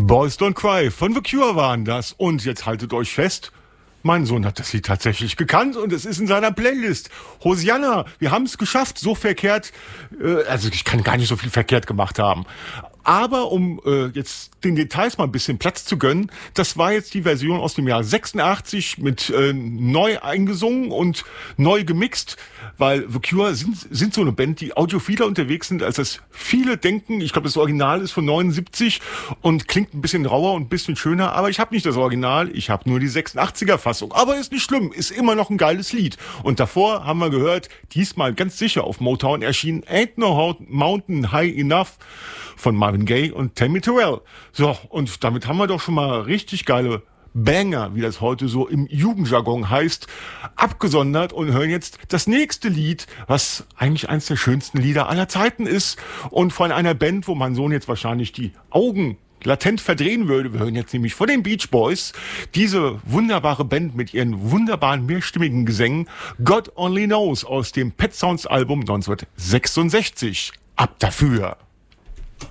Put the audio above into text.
Boys Don't Cry von The Cure waren das. Und jetzt haltet euch fest, mein Sohn hat das Lied tatsächlich gekannt und es ist in seiner Playlist. Hosianna, wir haben es geschafft, so verkehrt, also ich kann gar nicht so viel verkehrt gemacht haben. Aber um jetzt den Details mal ein bisschen Platz zu gönnen, das war jetzt die Version aus dem Jahr 86 mit neu eingesungen und neu gemixt, weil The Cure sind so eine Band, die audiophiler unterwegs sind, als das viele denken. Ich glaube, das Original ist von 79 und klingt ein bisschen rauer und ein bisschen schöner, aber ich habe nicht das Original, ich habe nur die 86er-Fassung. Aber ist nicht schlimm, ist immer noch ein geiles Lied. Und davor haben wir gehört, diesmal ganz sicher auf Motown erschienen, Ain't No Mountain High Enough von Marvin Gaye und Tammy Terrell. So, und damit haben wir doch schon mal richtig geile Banger, wie das heute so im Jugendjargon heißt, abgesondert und hören jetzt das nächste Lied, was eigentlich eines der schönsten Lieder aller Zeiten ist und von einer Band, wo mein Sohn jetzt wahrscheinlich die Augen latent verdrehen würde. Wir hören jetzt nämlich von den Beach Boys diese wunderbare Band mit ihren wunderbaren mehrstimmigen Gesängen God Only Knows aus dem Pet Sounds Album 1966. Ab dafür!